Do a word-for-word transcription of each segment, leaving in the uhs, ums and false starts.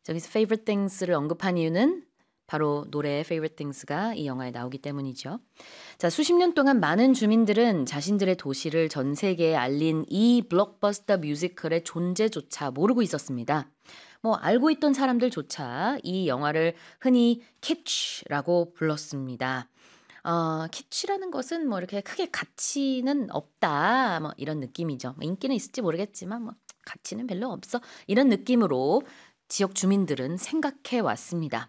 저기서 favorite things를 언급한 이유는 바로 노래 Favorite Things가 이 영화에 나오기 때문이죠. 자, 수십 년 동안 많은 주민들은 자신들의 도시를 전 세계에 알린 이 블록버스터 뮤지컬의 존재조차 모르고 있었습니다. 뭐 알고 있던 사람들조차 이 영화를 흔히 kitsch라고 불렀습니다. 어, kitsch라는 것은 뭐 이렇게 크게 가치는 없다, 뭐 이런 느낌이죠. 뭐 인기는 있을지 모르겠지만 뭐 가치는 별로 없어, 이런 느낌으로 지역 주민들은 생각해 왔습니다.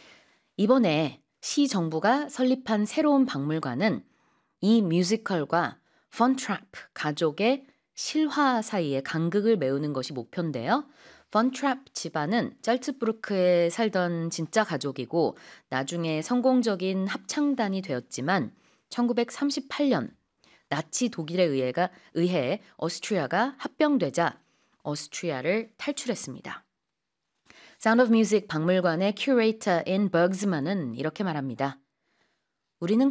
이번에 시 정부가 설립한 새로운 박물관은 이 뮤지컬과 펀트랩 가족의 실화 사이의 간극을 메우는 것이 목표인데요. 펀트랩 집안은 짤츠부르크에 살던 진짜 가족이고 나중에 성공적인 합창단이 되었지만 천구백삼십팔 년 나치 독일에 의해가, 의해 어스트리아가 합병되자 어스트리아를 탈출했습니다. Sound of Music 박물관의 큐레이터인 버그즈만은 이렇게 말합니다. 우리는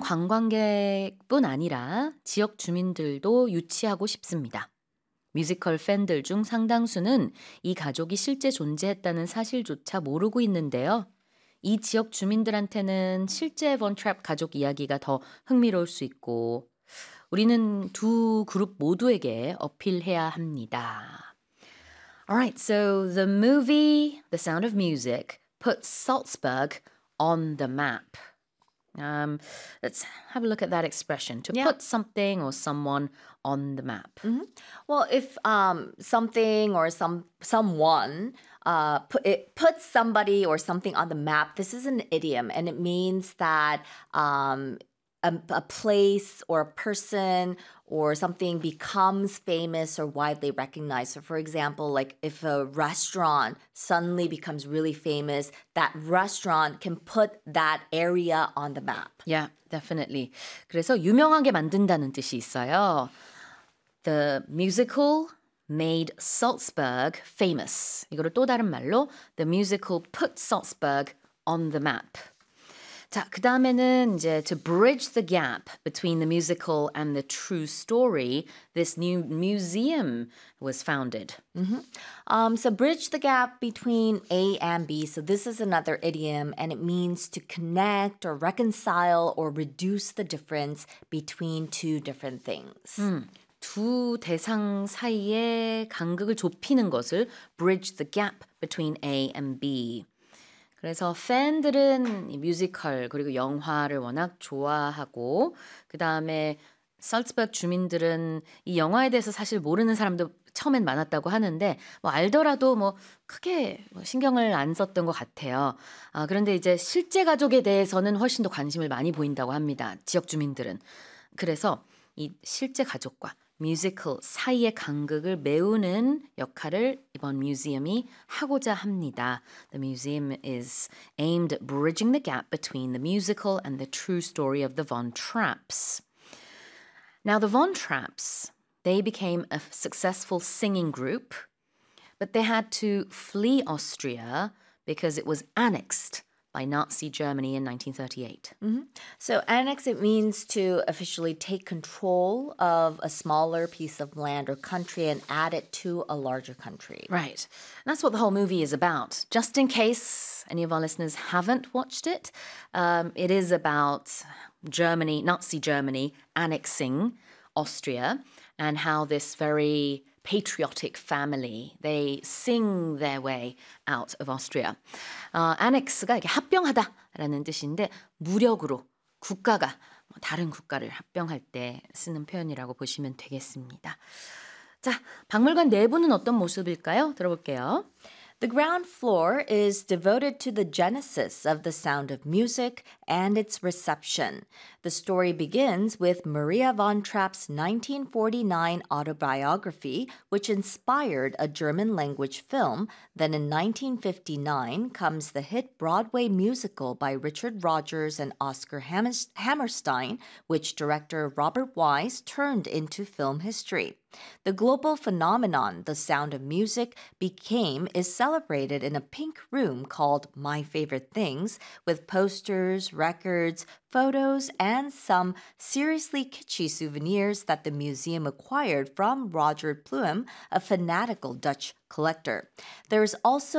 관광객뿐 아니라 지역 주민들도 유치하고 싶습니다. 뮤지컬 팬들 중 상당수는 이 가족이 실제 존재했다는 사실조차 모르고 있는데요. 이 지역 주민들한테는 실제 번트랩 가족 이야기가 더 흥미로울 수 있고 우리는 두 그룹 모두에게 어필해야 합니다. Alright, so the movie The Sound of Music puts Salzburg on the map. Um, let's have a look at that expression, to Yeah. put something or someone on the map. Mm-hmm. Well, if um, something or some someone uh, put, it puts somebody or something on the map, this is an idiom, and it means that um, a, a place or a person or something becomes famous or widely recognized. So for example, like if a restaurant suddenly becomes really famous, that restaurant can put that area on the map. Yeah, definitely. 그래서 유명하게 만든다는 뜻이 있어요. The musical made Salzburg famous. 이거를 또 다른 말로 The musical put Salzburg on the map. 자, 그 다음에는 이제 to bridge the gap between the musical and the true story, this new museum was founded. Mm-hmm. Um, so bridge the gap between A and B. So this is another idiom, and it means to connect or reconcile or reduce the difference between two different things. 음, 두 대상 사이의 간극을 좁히는 것을 bridge the gap between A and B. 그래서 팬들은 이 뮤지컬 그리고 영화를 워낙 좋아하고 그 다음에 살츠버그 주민들은 이 영화에 대해서 사실 모르는 사람도 처음엔 많았다고 하는데 뭐 알더라도 뭐 크게 신경을 안 썼던 것 같아요. 아, 그런데 이제 실제 가족에 대해서는 훨씬 더 관심을 많이 보인다고 합니다. 지역 주민들은. 그래서 이 실제 가족과 뮤지컬 사이의 간극을 메우는 역할을 이번 뮤지엄이 하고자 합니다. The museum is aimed at bridging the gap between the musical and the true story of the Von Trapps. Now the Von Trapps, they became a successful singing group, but they had to flee Austria because it was annexed by Nazi Germany in nineteen thirty-eight. Mm-hmm. So annex, it means to officially take control of a smaller piece of land or country and add it to a larger country. Right. And that's what the whole movie is about. Just in case any of our listeners haven't watched it, um, it is about Germany, Nazi Germany, annexing Austria and how this very patriotic family, they sing their way out of Austria. 어, annex가 이게 합병하다라는 뜻인데 무력으로 국가가 다른 국가를 합병할 때 쓰는 표현이라고 보시면 되겠습니다. 자, 박물관 내부는 어떤 모습일까요? 들어볼게요. The ground floor is devoted to the genesis of the Sound of Music and its reception. The story begins with Maria von Trapp's nineteen forty-nine autobiography, which inspired a German-language film. Then in nineteen fifty-nine comes the hit Broadway musical by Richard Rodgers and Oscar Hammerstein, which director Robert Wise turned into film history. The global phenomenon, The Sound of Music, became is celebrated in a pink room called My Favorite Things, with posters, records, photos, and some seriously kitschy souvenirs that the museum acquired from Roger Pluim, a fanatical Dutch collector. There is also